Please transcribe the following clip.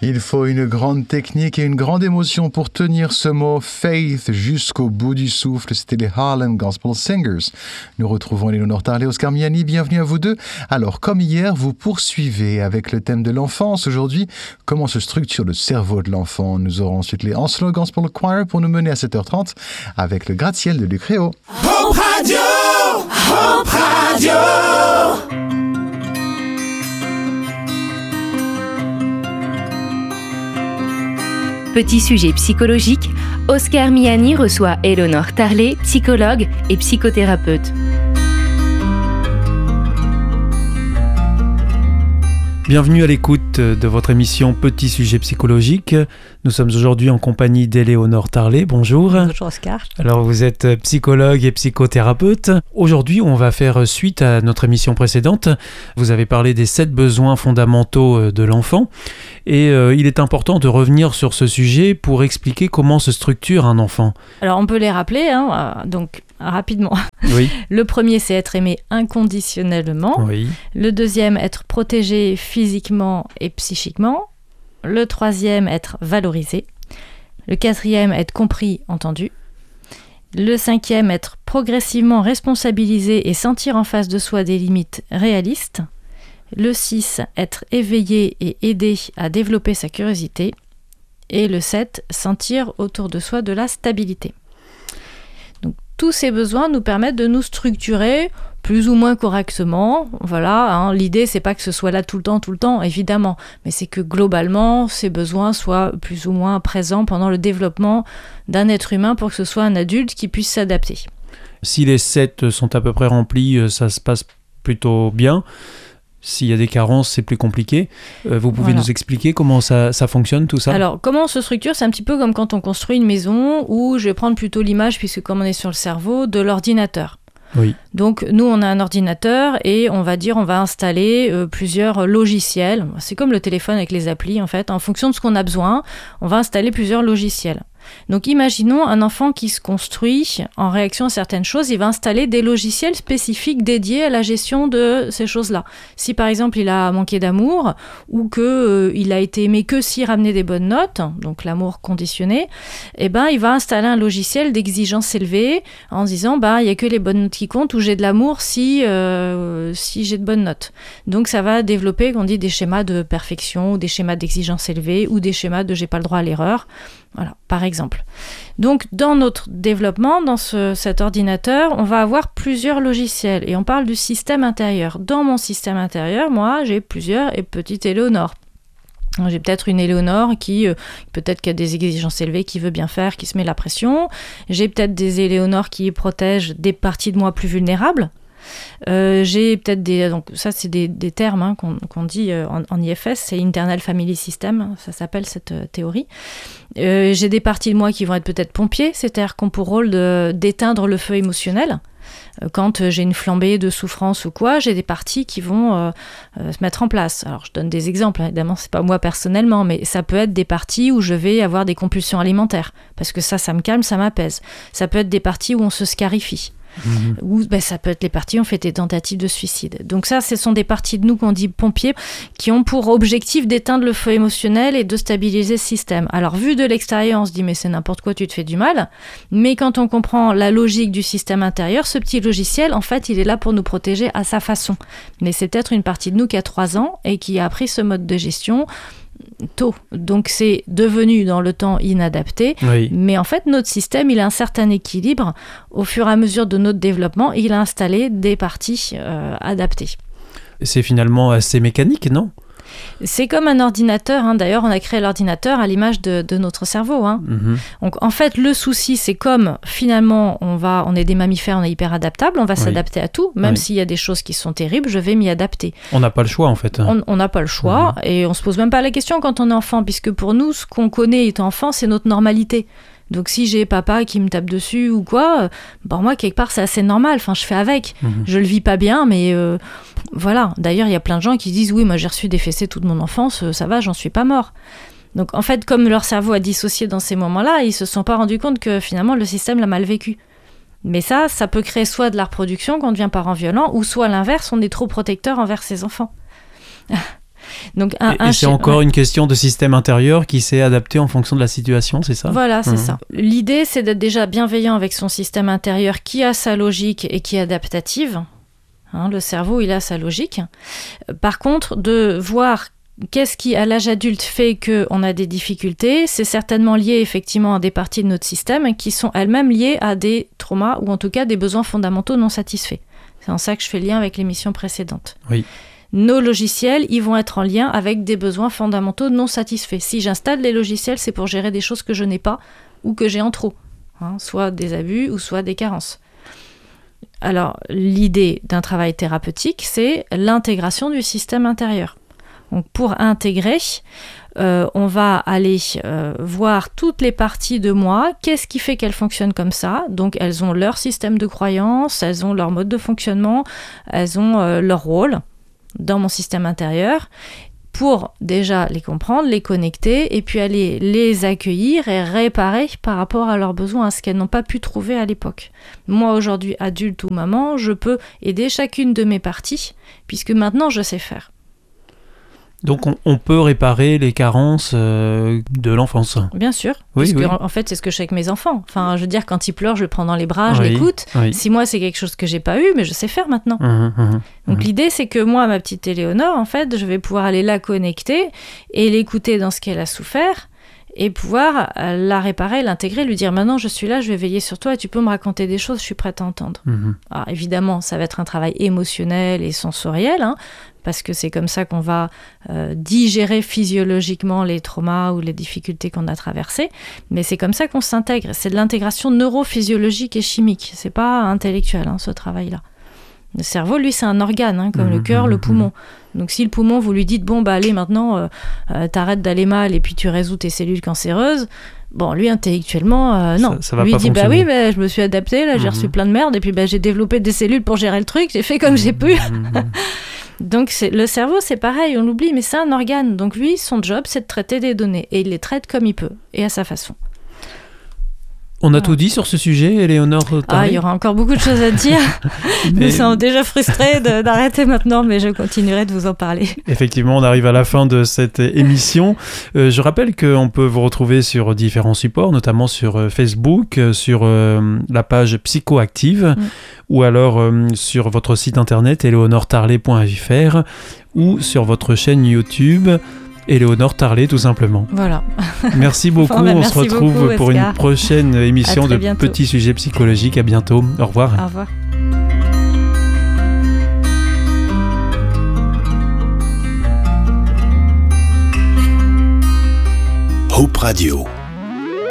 Il faut une grande technique et une grande émotion pour tenir ce mot « faith » jusqu'au bout du souffle. C'était les Harlem Gospel Singers. Nous retrouvons Éléonore Tarlet, Oscar Miani. Bienvenue à vous deux. Alors, comme hier, vous poursuivez avec le thème de l'enfance. Aujourd'hui, comment se structure le cerveau de l'enfant? Nous aurons ensuite les Onslow Gospel Choir pour nous mener à 7h30 avec le gratte-ciel de Luc Réau. Hope Radio! Hope Radio! Petit sujet psychologique, Oscar Miani reçoit Éléonore Tarlet, psychologue et psychothérapeute. Bienvenue à l'écoute de votre émission Petit sujet psychologique. Nous sommes aujourd'hui en compagnie d'Éléonore Tarlet. Bonjour. Bonjour Oscar. Alors vous êtes psychologue et psychothérapeute. Aujourd'hui, on va faire suite à notre émission précédente. Vous avez parlé des 7 besoins fondamentaux de l'enfant. Et il est important de revenir sur ce sujet pour expliquer comment se structure un enfant. Alors on peut les rappeler, donc rapidement. Oui. Le premier, c'est être aimé inconditionnellement. Oui. Le deuxième, être protégé physiquement et psychiquement. Le troisième, être valorisé. Le quatrième, être compris, entendu. Le cinquième, être progressivement responsabilisé et sentir en face de soi des limites réalistes. Le 6, être éveillé et aider à développer sa curiosité. Et le 7, sentir autour de soi de la stabilité. Donc tous ces besoins nous permettent de nous structurer plus ou moins correctement. Voilà, l'idée c'est pas que ce soit là tout le temps, évidemment, mais c'est que globalement ces besoins soient plus ou moins présents pendant le développement d'un être humain pour que ce soit un adulte qui puisse s'adapter. Si les 7 sont à peu près remplis, ça se passe plutôt bien. S'il y a des carences, c'est plus compliqué. Vous pouvez nous expliquer comment ça fonctionne, tout ça? Alors, comment on se structure? C'est un petit peu comme quand on construit une maison, où je vais prendre plutôt l'image, puisque comme on est sur le cerveau, de l'ordinateur. Oui. Donc, nous, on a un ordinateur et on va installer plusieurs logiciels. C'est comme le téléphone avec les applis, en fait. En fonction de ce qu'on a besoin, on va installer plusieurs logiciels. Donc imaginons un enfant qui se construit en réaction à certaines choses, il va installer des logiciels spécifiques dédiés à la gestion de ces choses-là. Si par exemple il a manqué d'amour ou qu'il a été aimé que s'il ramenait des bonnes notes, donc l'amour conditionné, il va installer un logiciel d'exigence élevée en se disant il n'y a que les bonnes notes qui comptent ou j'ai de l'amour si j'ai de bonnes notes. Donc ça va développer, on dit, des schémas de perfection ou des schémas d'exigence élevée ou des schémas de j'ai pas le droit à l'erreur. Voilà, par exemple. Donc, dans notre développement, dans cet ordinateur, on va avoir plusieurs logiciels et on parle du système intérieur. Dans mon système intérieur, moi, j'ai plusieurs petites Éléonore. J'ai peut-être une Éléonore qui a des exigences élevées, qui veut bien faire, qui se met la pression. J'ai peut-être des Éléonore qui protègent des parties de moi plus vulnérables. J'ai peut-être donc ça c'est des termes qu'on dit en IFS, c'est Internal Family System, ça s'appelle cette théorie. J'ai des parties de moi qui vont être peut-être pompiers, c'est-à-dire qui ont pour rôle d'éteindre le feu émotionnel. Quand j'ai une flambée de souffrance ou quoi, j'ai des parties qui vont se mettre en place. Alors je donne des exemples, évidemment c'est pas moi personnellement, mais ça peut être des parties où je vais avoir des compulsions alimentaires, parce que ça me calme, ça m'apaise. Ça peut être des parties où on se scarifie. Ou ça peut être les parties où on fait des tentatives de suicide. Donc ça, ce sont des parties de nous qu'on dit pompiers, qui ont pour objectif d'éteindre le feu émotionnel et de stabiliser le système. Alors vu de l'extérieur, on se dit mais c'est n'importe quoi, tu te fais du mal. Mais quand on comprend la logique du système intérieur, ce petit logiciel, en fait, il est là pour nous protéger à sa façon. Mais c'est peut-être une partie de nous qui a 3 ans et qui a appris ce mode de gestion tôt. Donc c'est devenu dans le temps inadapté. Oui. Mais en fait, notre système, il a un certain équilibre. Au fur et à mesure de notre développement, il a installé des parties adaptées. C'est finalement assez mécanique, non ? C'est comme un ordinateur, d'ailleurs on a créé l'ordinateur à l'image de notre cerveau. Donc en fait le souci c'est comme finalement on est des mammifères, on est hyper adaptables, on va s'adapter à tout, même s'il y a des choses qui sont terribles, je vais m'y adapter. On n'a pas le choix en fait. On n'a pas le choix et on se pose même pas la question quand on est enfant, puisque pour nous ce qu'on connaît étant enfant c'est notre normalité. Donc si j'ai papa qui me tape dessus ou quoi, moi quelque part c'est assez normal, je fais avec. Je le vis pas bien, mais voilà. D'ailleurs il y a plein de gens qui disent oui, moi j'ai reçu des fessées toute mon enfance, ça va, j'en suis pas mort. Donc en fait comme leur cerveau a dissocié dans ces moments-là, ils se sont pas rendus compte que finalement le système l'a mal vécu. Mais ça peut créer soit de la reproduction quand on devient parent violent, ou soit à l'inverse, on est trop protecteur envers ses enfants. Donc, c'est encore une question de système intérieur qui s'est adapté en fonction de la situation, c'est ça ? Voilà, c'est ça. L'idée, c'est d'être déjà bienveillant avec son système intérieur qui a sa logique et qui est adaptative. Le cerveau, il a sa logique. Par contre, de voir qu'est-ce qui, à l'âge adulte, fait qu'on a des difficultés, c'est certainement lié effectivement à des parties de notre système qui sont elles-mêmes liées à des traumas ou en tout cas des besoins fondamentaux non satisfaits. C'est en ça que je fais le lien avec l'émission précédente. Oui. Nos logiciels, ils vont être en lien avec des besoins fondamentaux non satisfaits. Si j'installe les logiciels, c'est pour gérer des choses que je n'ai pas ou que j'ai en trop, soit des abus ou soit des carences. Alors, l'idée d'un travail thérapeutique, c'est l'intégration du système intérieur. Donc, pour intégrer, on va aller voir toutes les parties de moi, qu'est-ce qui fait qu'elles fonctionnent comme ça. Donc, elles ont leur système de croyance, elles ont leur mode de fonctionnement, elles ont leur rôle dans mon système intérieur, pour déjà les comprendre, les connecter, et puis aller les accueillir et réparer par rapport à leurs besoins, à ce qu'elles n'ont pas pu trouver à l'époque. Moi, aujourd'hui, adulte ou maman, je peux aider chacune de mes parties, puisque maintenant, je sais faire. Donc on peut réparer les carences de l'enfance. Bien sûr, oui, puisque en fait c'est ce que je fais avec mes enfants. Enfin, je veux dire, quand ils pleurent, je le prends dans les bras, je l'écoute. Oui. Si moi c'est quelque chose que j'ai pas eu, mais je sais faire maintenant. Donc l'idée c'est que moi, ma petite Éléonore, en fait, je vais pouvoir aller la connecter et l'écouter dans ce qu'elle a souffert et pouvoir la réparer, l'intégrer, lui dire maintenant je suis là, je vais veiller sur toi et tu peux me raconter des choses, je suis prête à entendre. Alors évidemment, ça va être un travail émotionnel et sensoriel, parce que c'est comme ça qu'on va digérer physiologiquement les traumas ou les difficultés qu'on a traversées, mais c'est comme ça qu'on s'intègre. C'est de l'intégration neurophysiologique et chimique, c'est pas intellectuel ce travail-là. Le cerveau, lui, c'est un organe, comme le cœur, le poumon. Donc si le poumon, vous lui dites, bon, allez, maintenant, t'arrêtes d'aller mal et puis tu résous tes cellules cancéreuses, bon, lui, intellectuellement, non. Ça va lui, pas il dit, fonctionner. je me suis adapté, là, j'ai reçu plein de merde, et puis j'ai développé des cellules pour gérer le truc, j'ai fait comme j'ai pu. Donc le cerveau, c'est pareil, on l'oublie, mais c'est un organe. Donc lui, son job, c'est de traiter des données, et il les traite comme il peut, et à sa façon. On a tout dit sur ce sujet, Éléonore Tarlet ? Il y aura encore beaucoup de choses à dire. Nous sommes déjà frustrés d'arrêter maintenant, mais je continuerai de vous en parler. Effectivement, on arrive à la fin de cette émission. Je rappelle qu'on peut vous retrouver sur différents supports, notamment sur Facebook, sur la page Psychoactive, ou alors sur votre site internet eleonoretarlet.fr, ou sur votre chaîne YouTube Éléonore Tarlet, tout simplement. Voilà. Merci beaucoup. On se retrouve beaucoup, pour une prochaine émission de bientôt. Petits Sujets Psychologiques. À bientôt. Au revoir. Au revoir. Hope Radio.